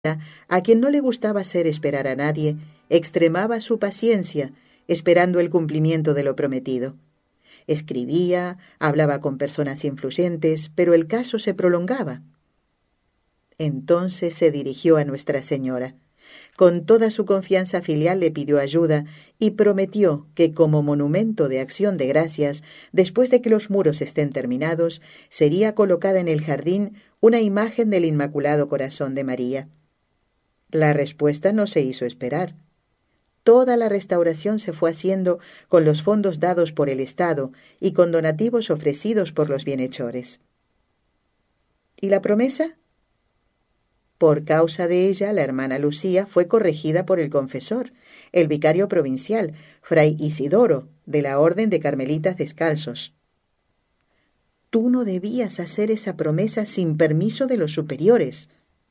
a quien no le gustaba hacer esperar a nadie, extremaba su paciencia, esperando el cumplimiento de lo prometido. Escribía, hablaba con personas influyentes, pero el caso se prolongaba. Entonces se dirigió a Nuestra Señora. Con toda su confianza filial le pidió ayuda y prometió que como monumento de acción de gracias, después de que los muros estén terminados, sería colocada en el jardín una imagen del Inmaculado Corazón de María. La respuesta no se hizo esperar. Toda la restauración se fue haciendo con los fondos dados por el Estado y con donativos ofrecidos por los bienhechores. ¿Y la promesa? Por causa de ella, la hermana Lucía fue corregida por el confesor, el vicario provincial, fray Isidoro, de la Orden de Carmelitas Descalzos. Tú no debías hacer esa promesa sin permiso de los superiores.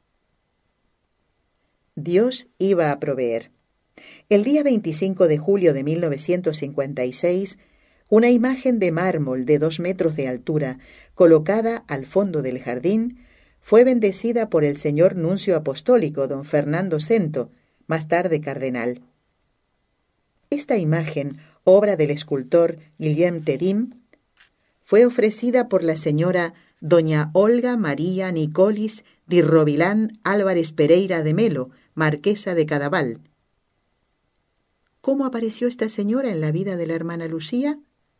Dios iba a proveer. El día 25 de julio de 1956, una imagen de mármol de 2 metros de altura, colocada al fondo del jardín, fue bendecida por el señor nuncio apostólico, don Fernando Cento, más tarde cardenal. Esta imagen, obra del escultor Guillem Tedim, fue ofrecida por la señora doña Olga María Nicolis di Rovilán Álvarez Pereira de Melo, marquesa de Cadaval. ¿Cómo apareció esta señora en la vida de la hermana Lucía?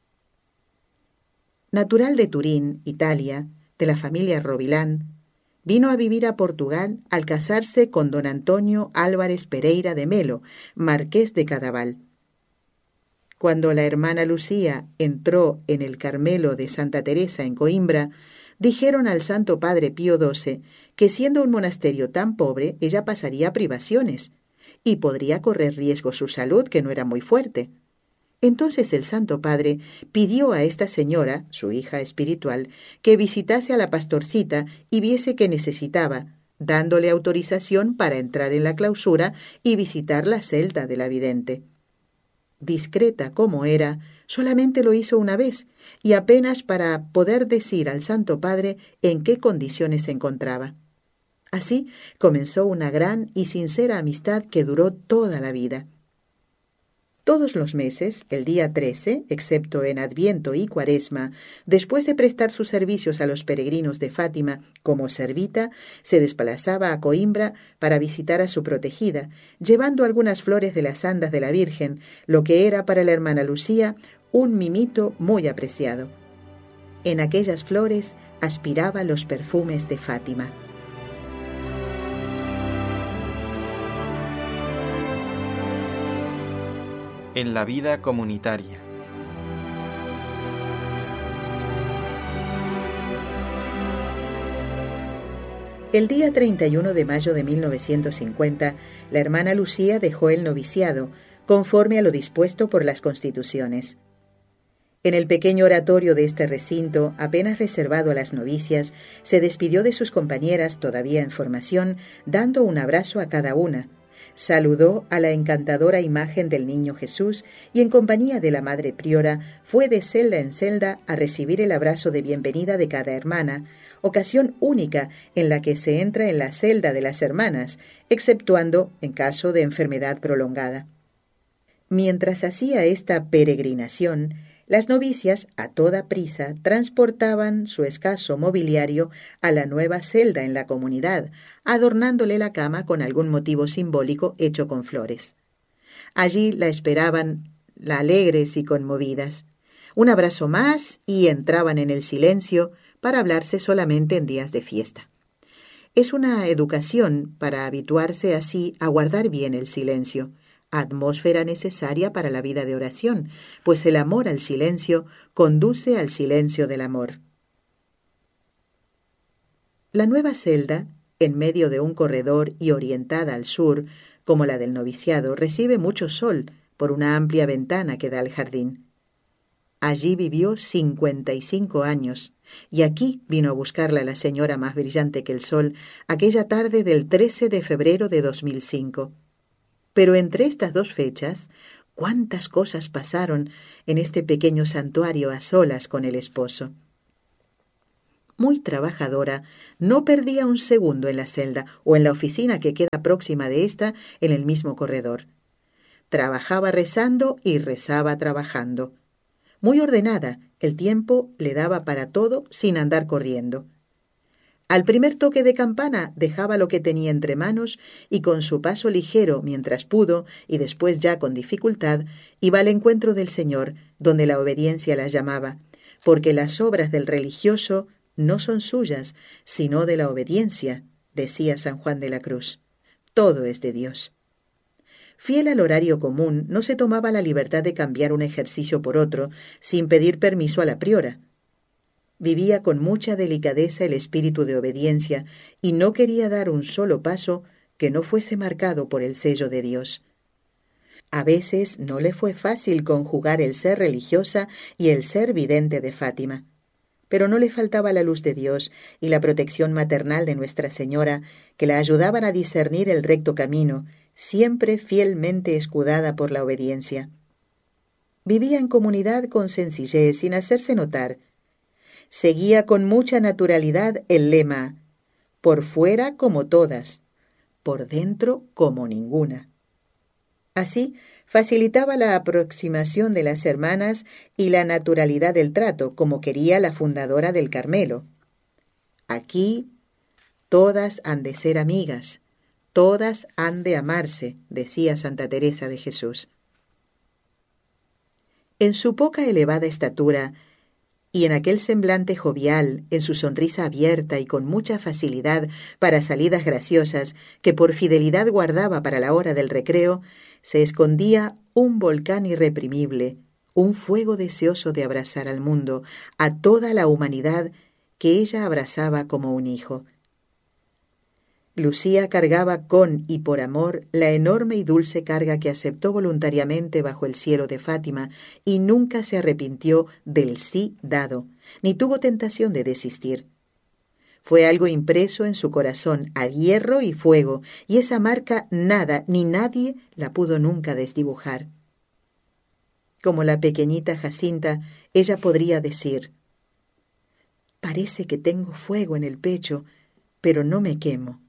Natural de Turín, Italia, de la familia Rovilán, vino a vivir a Portugal al casarse con don Antonio Álvarez Pereira de Melo, marqués de Cadaval. Cuando la hermana Lucía entró en el Carmelo de Santa Teresa en Coimbra, dijeron al Santo Padre Pío XII que siendo un monasterio tan pobre, ella pasaría privaciones y podría correr riesgo su salud, que no era muy fuerte. Entonces el Santo Padre pidió a esta señora, su hija espiritual, que visitase a la pastorcita y viese que necesitaba, dándole autorización para entrar en la clausura y visitar la celda de la vidente. Discreta como era, solamente lo hizo una vez, y apenas para poder decir al Santo Padre en qué condiciones se encontraba. Así comenzó una gran y sincera amistad que duró toda la vida. Todos los meses, el día 13, excepto en Adviento y Cuaresma, después de prestar sus servicios a los peregrinos de Fátima como servita, se desplazaba a Coimbra para visitar a su protegida, llevando algunas flores de las andas de la Virgen, lo que era para la hermana Lucía un mimito muy apreciado. En aquellas flores aspiraba los perfumes de Fátima. En la vida comunitaria. El día 31 de mayo de 1950, la hermana Lucía dejó el noviciado, conforme a lo dispuesto por las constituciones. En el pequeño oratorio de este recinto, apenas reservado a las novicias, se despidió de sus compañeras todavía en formación, dando un abrazo a cada una. Saludó a la encantadora imagen del Niño Jesús y en compañía de la Madre Priora fue de celda en celda a recibir el abrazo de bienvenida de cada hermana, ocasión única en la que se entra en la celda de las hermanas, exceptuando en caso de enfermedad prolongada. Mientras hacía esta peregrinación, las novicias, a toda prisa, transportaban su escaso mobiliario a la nueva celda en la comunidad, adornándole la cama con algún motivo simbólico hecho con flores. Allí la esperaban, alegres y conmovidas. Un abrazo más y entraban en el silencio para hablarse solamente en días de fiesta. Es una educación para habituarse así a guardar bien el silencio, atmósfera necesaria para la vida de oración, pues el amor al silencio conduce al silencio del amor. La nueva celda, en medio de un corredor y orientada al sur, como la del noviciado, recibe mucho sol por una amplia ventana que da al jardín. Allí vivió 55 años, y aquí vino a buscarla la señora más brillante que el sol aquella tarde del 13 de febrero de 2005. Pero entre estas dos fechas, cuántas cosas pasaron en este pequeño santuario a solas con el esposo. muy trabajadora, no perdía un segundo en la celda o en la oficina que queda próxima de esta en el mismo corredor. Trabajaba rezando y rezaba trabajando. Muy ordenada, el tiempo le daba para todo sin andar corriendo. Al primer toque de campana dejaba lo que tenía entre manos y con su paso ligero mientras pudo y después ya con dificultad iba al encuentro del Señor, donde la obediencia la llamaba, porque las obras del religioso no son suyas, sino de la obediencia, decía San Juan de la Cruz. Todo es de Dios. Fiel al horario común, no se tomaba la libertad de cambiar un ejercicio por otro sin pedir permiso a la priora. Vivía con mucha delicadeza el espíritu de obediencia y no quería dar un solo paso que no fuese marcado por el sello de Dios. A veces no le fue fácil conjugar el ser religiosa y el ser vidente de Fátima, pero no le faltaba la luz de Dios y la protección maternal de Nuestra Señora, que la ayudaban a discernir el recto camino, siempre fielmente escudada por la obediencia. Vivía en comunidad con sencillez, sin hacerse notar. Seguía con mucha naturalidad el lema, por fuera como todas, por dentro como ninguna. Así, facilitaba la aproximación de las hermanas y la naturalidad del trato, como quería la fundadora del Carmelo. Aquí, todas han de ser amigas, todas han de amarse, decía Santa Teresa de Jesús. En su poca elevada estatura, y en aquel semblante jovial, en su sonrisa abierta y con mucha facilidad para salidas graciosas que por fidelidad guardaba para la hora del recreo, se escondía un volcán irreprimible, un fuego deseoso de abrazar al mundo, a toda la humanidad que ella abrazaba como un hijo. Lucía cargaba con y por amor la enorme y dulce carga que aceptó voluntariamente bajo el cielo de Fátima y nunca se arrepintió del sí dado, ni tuvo tentación de desistir. Fue algo impreso en su corazón a hierro y fuego, y esa marca nada ni nadie la pudo nunca desdibujar. Como la pequeñita Jacinta, ella podría decir: «Parece que tengo fuego en el pecho, pero no me quemo».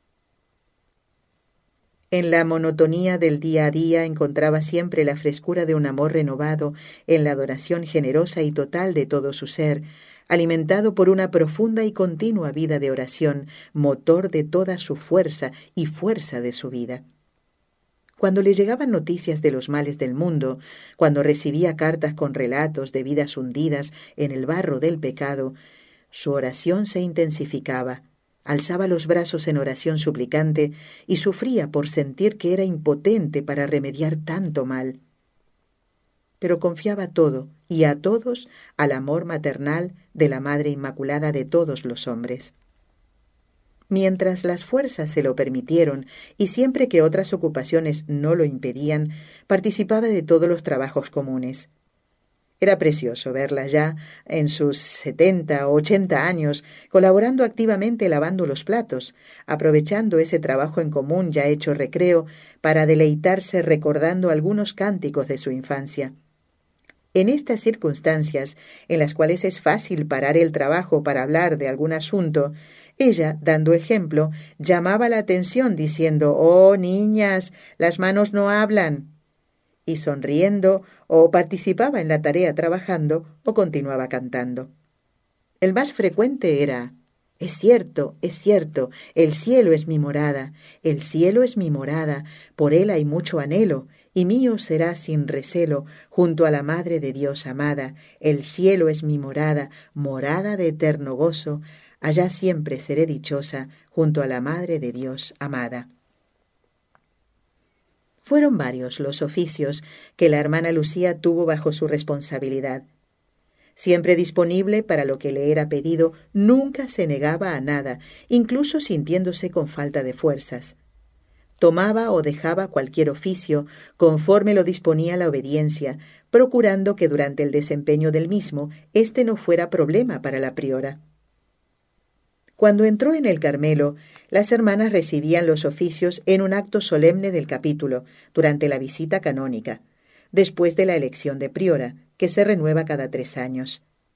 En la monotonía del día a día encontraba siempre la frescura de un amor renovado en la adoración generosa y total de todo su ser, alimentado por una profunda y continua vida de oración, motor de toda su fuerza y fuerza de su vida. Cuando le llegaban noticias de los males del mundo, cuando recibía cartas con relatos de vidas hundidas en el barro del pecado, su oración se intensificaba. Alzaba los brazos en oración suplicante y sufría por sentir que era impotente para remediar tanto mal. Pero confiaba todo y a todos al amor maternal de la Madre Inmaculada de todos los hombres. Mientras las fuerzas se lo permitieron y siempre que otras ocupaciones no lo impedían, participaba de todos los trabajos comunes. Era precioso verla ya, en sus 70 o 80 años, colaborando activamente lavando los platos, aprovechando ese trabajo en común ya hecho recreo para deleitarse recordando algunos cánticos de su infancia. En estas circunstancias, en las cuales es fácil parar el trabajo para hablar de algún asunto, ella, dando ejemplo, llamaba la atención diciendo: «Oh, niñas, las manos no hablan», y sonriendo o participaba en la tarea trabajando o continuaba cantando. El más frecuente era: es cierto, el cielo es mi morada, el cielo es mi morada, por él hay mucho anhelo, y mío será sin recelo, junto a la Madre de Dios amada, el cielo es mi morada, morada de eterno gozo, allá siempre seré dichosa, junto a la Madre de Dios amada. Fueron varios los oficios que la hermana Lucía tuvo bajo su responsabilidad. Siempre disponible para lo que le era pedido, nunca se negaba a nada, incluso sintiéndose con falta de fuerzas. Tomaba o dejaba cualquier oficio conforme lo disponía la obediencia, procurando que durante el desempeño del mismo éste no fuera problema para la priora. Cuando entró en el Carmelo, las hermanas recibían los oficios en un acto solemne del capítulo, durante la visita canónica, después de la elección de priora, que se renueva cada 3 años.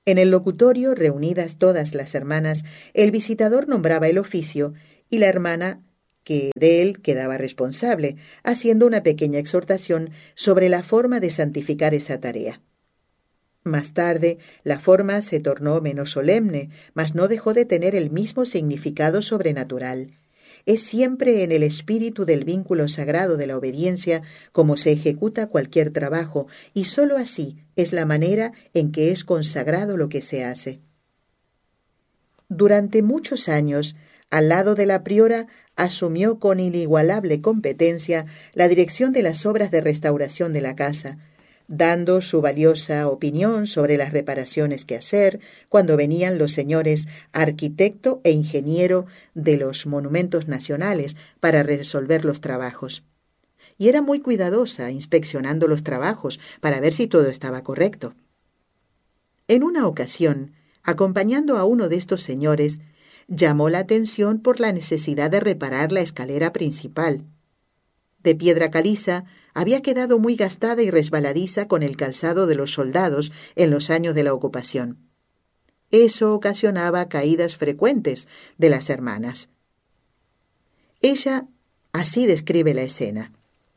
En el locutorio, reunidas todas las hermanas, el visitador nombraba el oficio y la hermana que de él quedaba responsable, haciendo una pequeña exhortación sobre la forma de santificar esa tarea. Más tarde, la forma se tornó menos solemne, mas no dejó de tener el mismo significado sobrenatural. Es siempre en el espíritu del vínculo sagrado de la obediencia como se ejecuta cualquier trabajo, y sólo así es la manera en que es consagrado lo que se hace. Durante muchos años, al lado de la priora, asumió con inigualable competencia la dirección de las obras de restauración de la casa, dando su valiosa opinión sobre las reparaciones que hacer cuando venían los señores arquitecto e ingeniero de los monumentos nacionales para resolver los trabajos. Y era muy cuidadosa inspeccionando los trabajos para ver si todo estaba correcto. En una ocasión, acompañando a uno de estos señores, llamó la atención por la necesidad de reparar la escalera principal. De piedra caliza, había quedado muy gastada y resbaladiza con el calzado de los soldados en los años de la ocupación. Eso ocasionaba caídas frecuentes de las hermanas. Ella así describe la escena.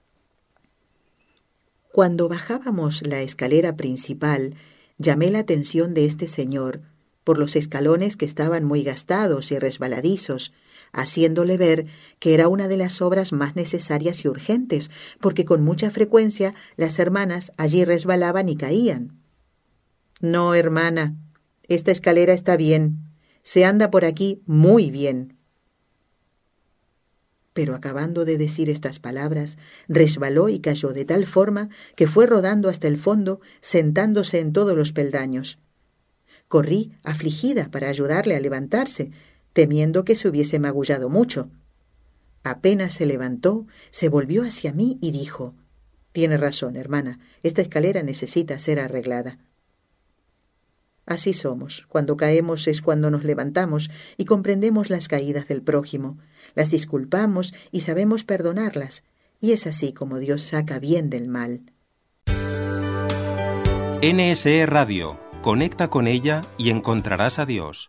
Cuando bajábamos la escalera principal, llamé la atención de este señor por los escalones que estaban muy gastados y resbaladizos, haciéndole ver que era una de las obras más necesarias y urgentes, porque con mucha frecuencia las hermanas allí resbalaban y caían. «No, hermana, esta escalera está bien, se anda por aquí muy bien». Pero acabando de decir estas palabras, resbaló y cayó de tal forma que fue rodando hasta el fondo, sentándose en todos los peldaños. Corrí, afligida, para ayudarle a levantarse, temiendo que se hubiese magullado mucho. Apenas se levantó, se volvió hacia mí y dijo: «Tiene razón, hermana, esta escalera necesita ser arreglada». Así somos. Cuando caemos es cuando nos levantamos y comprendemos las caídas del prójimo, las disculpamos y sabemos perdonarlas, y es así como Dios saca bien del mal. NSE Radio. Conecta con ella y encontrarás a Dios.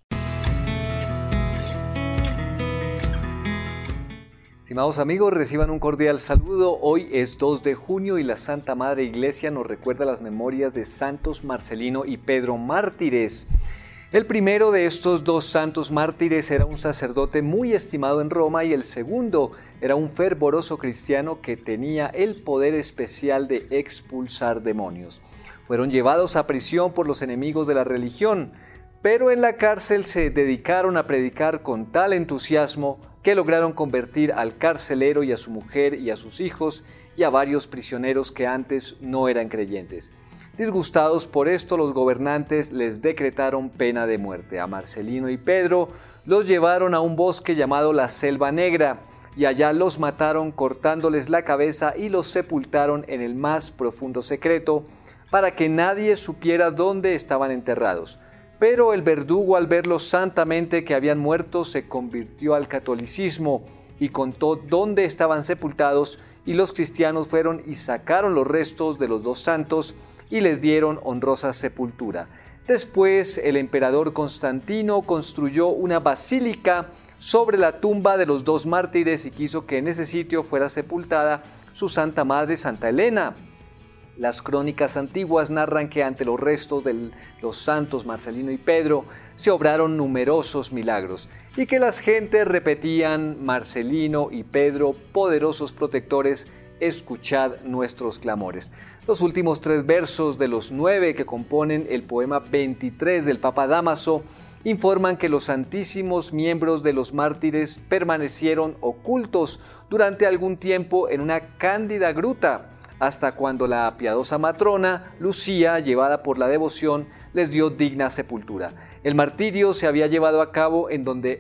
Estimados amigos, reciban un cordial saludo. Hoy es 2 de junio y la Santa Madre Iglesia nos recuerda las memorias de santos Marcelino y Pedro mártires. El primero de estos dos santos mártires era un sacerdote muy estimado en Roma y el segundo era un fervoroso cristiano que tenía el poder especial de expulsar demonios. Fueron llevados a prisión por los enemigos de la religión, pero en la cárcel se dedicaron a predicar con tal entusiasmo que lograron convertir al carcelero y a su mujer y a sus hijos y a varios prisioneros que antes no eran creyentes. Disgustados por esto, los gobernantes les decretaron pena de muerte. A Marcelino y Pedro los llevaron a un bosque llamado la Selva Negra y allá los mataron cortándoles la cabeza y los sepultaron en el más profundo secreto para que nadie supiera dónde estaban enterrados. Pero el verdugo, al verlos santamente que habían muerto, se convirtió al catolicismo y contó dónde estaban sepultados, y los cristianos fueron y sacaron los restos de los dos santos y les dieron honrosa sepultura. Después el emperador Constantino construyó una basílica sobre la tumba de los dos mártires y quiso que en ese sitio fuera sepultada su santa madre Santa Elena. Las crónicas antiguas narran que ante los restos de los santos Marcelino y Pedro se obraron numerosos milagros y que las gentes repetían: Marcelino y Pedro, poderosos protectores, escuchad nuestros clamores. Los últimos 3 versos de los 9 que componen el poema 23 del Papa Dámaso informan que los santísimos miembros de los mártires permanecieron ocultos durante algún tiempo en una cándida gruta, hasta cuando la piadosa matrona Lucía, llevada por la devoción, les dio digna sepultura. El martirio se había llevado a cabo en donde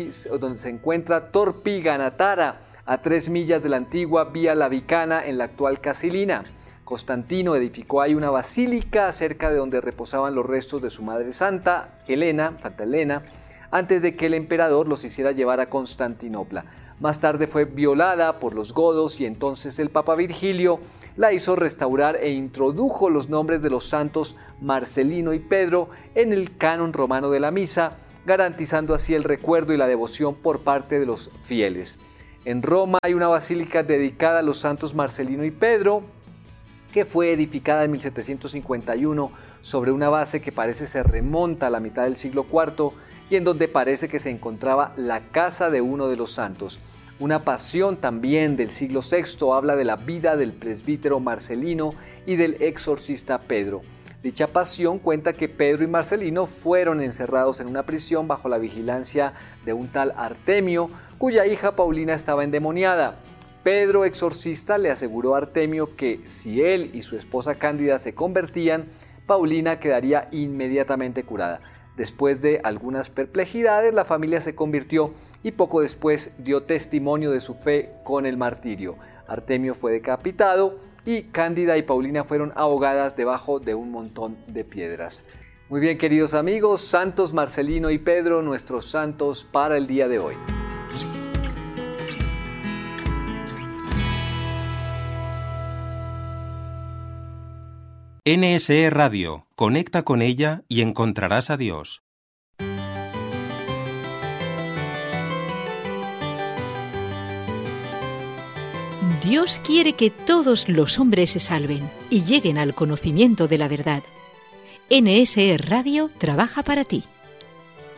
se encuentra Torpiganatara, a 3 millas de la antigua Vía Lavicana en la actual Casilina. Constantino edificó ahí una basílica cerca de donde reposaban los restos de su madre Santa Elena, antes de que el emperador los hiciera llevar a Constantinopla. Más tarde fue violada por los godos y entonces el Papa Virgilio la hizo restaurar e introdujo los nombres de los santos Marcelino y Pedro en el canon romano de la misa, garantizando así el recuerdo y la devoción por parte de los fieles. En Roma hay una basílica dedicada a los santos Marcelino y Pedro, que fue edificada en 1751 sobre una base que parece se remonta a la mitad del siglo IV y en donde parece que se encontraba la casa de uno de los santos. Una pasión también del siglo VI habla de la vida del presbítero Marcelino y del exorcista Pedro. Dicha pasión cuenta que Pedro y Marcelino fueron encerrados en una prisión bajo la vigilancia de un tal Artemio, cuya hija Paulina estaba endemoniada. Pedro, exorcista, le aseguró a Artemio que si él y su esposa Cándida se convertían, Paulina quedaría inmediatamente curada. Después de algunas perplejidades, la familia se convirtió y poco después dio testimonio de su fe con el martirio. Artemio fue decapitado y Cándida y Paulina fueron ahogadas debajo de un montón de piedras. Muy bien, queridos amigos, santos Marcelino y Pedro, nuestros santos para el día de hoy. NSE Radio, conecta con ella y encontrarás a Dios. Dios quiere que todos los hombres se salven y lleguen al conocimiento de la verdad. NSE Radio trabaja para ti.